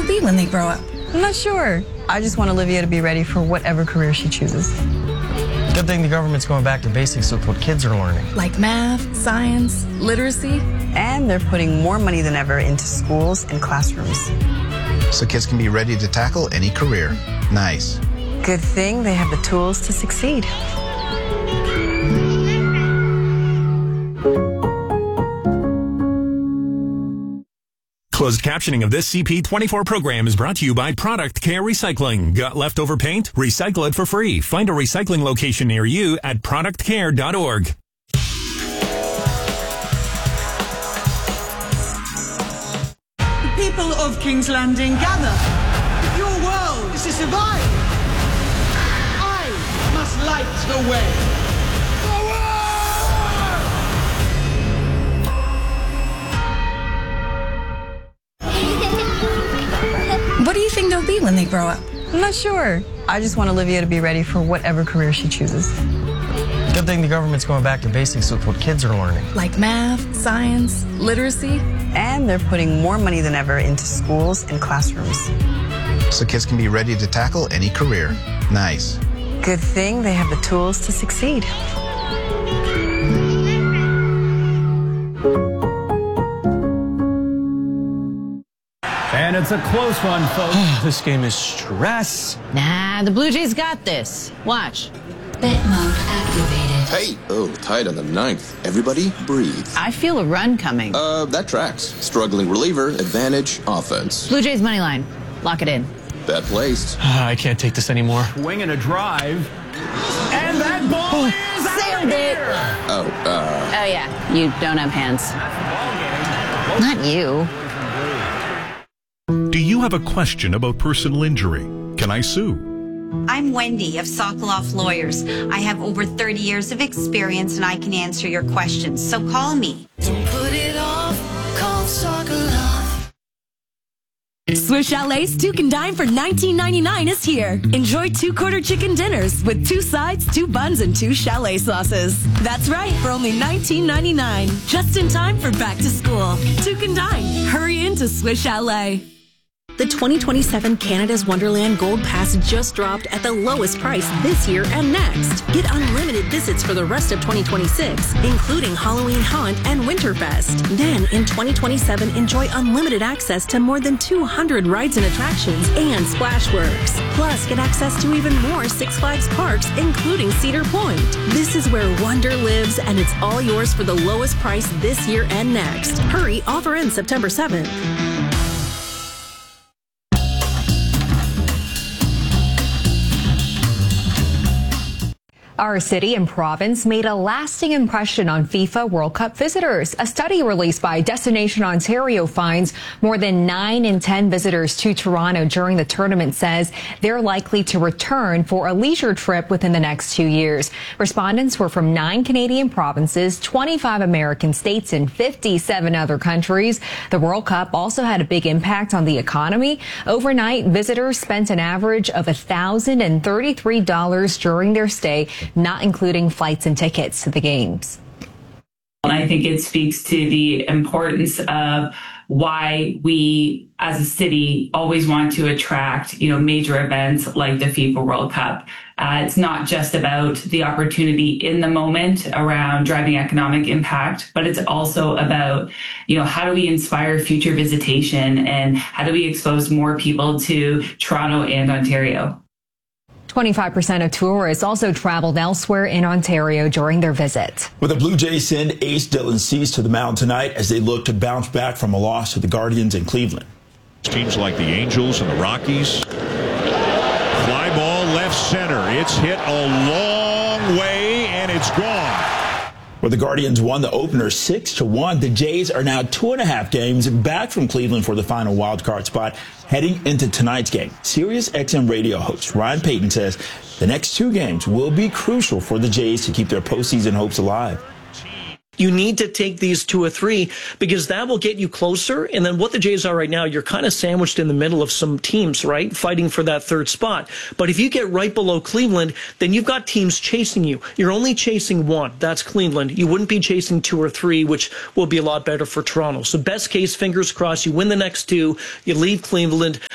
be when they grow up? I'm not sure. I just want Olivia to be ready for whatever career she chooses. Good thing the government's going back to basics with what kids are learning. Like math, science, literacy. And they're putting more money than ever into schools and classrooms. So kids can be ready to tackle any career. Nice. Good thing they have the tools to succeed. Closed captioning of this CP24 program is brought to you by Product Care Recycling. Got leftover paint? Recycle it for free. Find a recycling location near you at productcare.org. The people of King's Landing gather. If your world is to survive, I must light the way. What do you think they'll be when they grow up? I'm not sure. I just want Olivia to be ready for whatever career she chooses. Good thing the government's going back to basics with what kids are learning. Like math, science, literacy. And they're putting more money than ever into schools and classrooms. So kids can be ready to tackle any career. Nice. Good thing they have the tools to succeed. And it's a close one, folks. This game is stress. Nah, the Blue Jays got this. Watch. Bet mode activated. Hey, tied on the 9th. Everybody breathe. I feel a run coming. That tracks. Struggling reliever, advantage, offense. Blue Jays money line. Lock it in. Bet placed. I can't take this anymore. Swing and a drive. And that ball is out of here. Oh, yeah. You don't have hands. Not you. Do you have a question about personal injury? Can I sue? I'm Wendy of Sokoloff Lawyers. I have over 30 years of experience and I can answer your questions. So call me. Don't put it off. Call Sokoloff. Swiss Chalet's 2 Can Dine for $19.99 is here. Enjoy 2 quarter chicken dinners with 2 sides, 2 buns, and 2 chalet sauces. That's right, for only $19.99. Just in time for back to school. 2 Can Dine. Hurry into Swiss Chalet. The 2027 Canada's Wonderland Gold Pass just dropped at the lowest price this year and next. Get unlimited visits for the rest of 2026, including Halloween Haunt and Winterfest. Then, in 2027, enjoy unlimited access to more than 200 rides and attractions and Splashworks. Plus, get access to even more Six Flags parks, including Cedar Point. This is where wonder lives, and it's all yours for the lowest price this year and next. Hurry, offer ends September 7th. Our city and province made a lasting impression on FIFA World Cup visitors. A study released by Destination Ontario finds more than 9 in 10 visitors to Toronto during the tournament says they're likely to return for a leisure trip within the next 2 years. Respondents were from 9 Canadian provinces, 25 American states, and 57 other countries. The World Cup also had a big impact on the economy. Overnight, visitors spent an average of $1,033 during their stay, not including flights and tickets to the games. And I think it speaks to the importance of why we as a city always want to attract, major events like the FIFA World Cup. It's not just about the opportunity in the moment around driving economic impact, but it's also about, how do we inspire future visitation and how do we expose more people to Toronto and Ontario? 25% of tourists also traveled elsewhere in Ontario during their visit. Well, the Blue Jays send ace Dylan Cease to the mound tonight as they look to bounce back from a loss to the Guardians in Cleveland. Teams like the Angels and the Rockies. Fly ball left center. It's hit a long way and it's gone. Well, the Guardians won the opener 6-1. The Jays are now 2.5 games back from Cleveland for the final wild card spot heading into tonight's game. Sirius XM radio host Ryan Payton says the next 2 games will be crucial for the Jays to keep their postseason hopes alive. You need to take these 2 or 3 because that will get you closer. And then what the Jays are right now, you're kind of sandwiched in the middle of some teams, right? Fighting for that 3rd spot. But if you get right below Cleveland, then you've got teams chasing you. You're only chasing 1. That's Cleveland. You wouldn't be chasing 2 or 3, which will be a lot better for Toronto. So best case, fingers crossed, you win the next 2. You leave Cleveland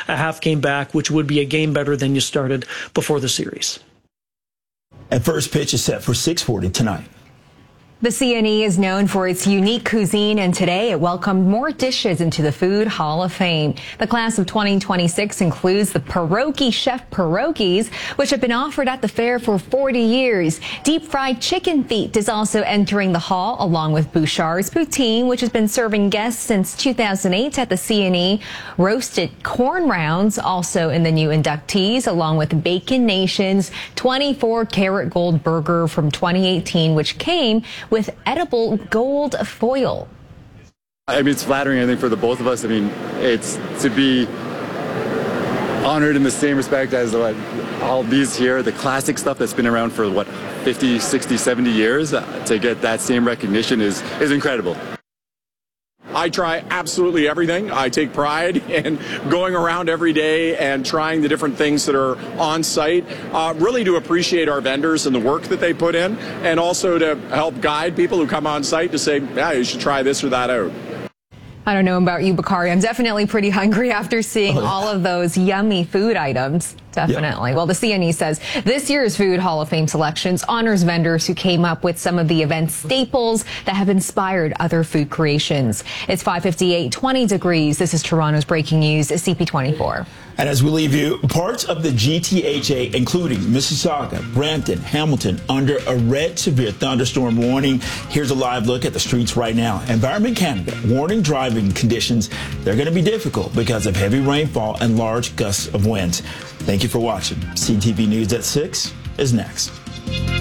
a half game back, which would be a game better than you started before the series. And first pitch is set for 6:40 tonight. The CNE is known for its unique cuisine, and today it welcomed more dishes into the Food Hall of Fame. The class of 2026 includes the Pierogi Chef Pierogies, which have been offered at the fair for 40 years. Deep fried chicken feet is also entering the hall, along with Bouchard's Poutine, which has been serving guests since 2008 at the CNE. Roasted corn rounds also in the new inductees, along with Bacon Nation's 24-karat gold burger from 2018, which came with edible gold foil. I mean, it's flattering, I think, for the both of us. I mean, it's to be honored in the same respect as all these here, the classic stuff that's been around for, 50, 60, 70 years, to get that same recognition is incredible. I try absolutely everything. I take pride in going around every day and trying the different things that are on site, really to appreciate our vendors and the work that they put in, and also to help guide people who come on site to say, yeah, you should try this or that out. I don't know about you, Bakari. I'm definitely pretty hungry after seeing all of those yummy food items. Definitely. Yeah. Well, the CNE says this year's Food Hall of Fame selections honors vendors who came up with some of the event's staples that have inspired other food creations. It's 5:58, 20 degrees. This is Toronto's breaking news, CP24. And as we leave you, parts of the GTHA, including Mississauga, Brampton, Hamilton, under a red severe thunderstorm warning. Here's a live look at the streets right now. Environment Canada warning driving conditions. They're going to be difficult because of heavy rainfall and large gusts of winds. Thank you for watching. CTV News at 6 is next.